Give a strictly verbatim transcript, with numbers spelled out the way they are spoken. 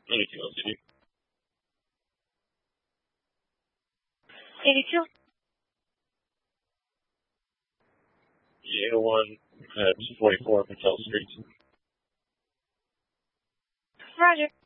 Anything else you need? eighty-two. eight oh one at forty-four Patel Street. Roger.